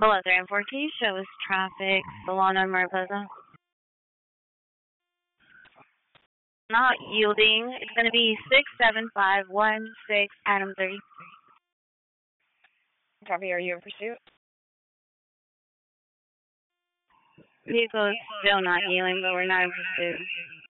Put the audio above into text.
Below 314 shows traffic. Salon on Mariposa. Not yielding. It's going to be 67516 Adam 30. Copy, are you in pursuit? Vehicle is still not yielding, but we're not in pursuit.